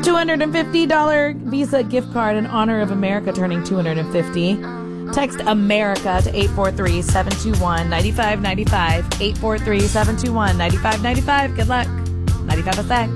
$250 Visa gift card in honor of America turning 250. Text America to 843-721-9595. 843-721-9595. Good luck. 95 a sec.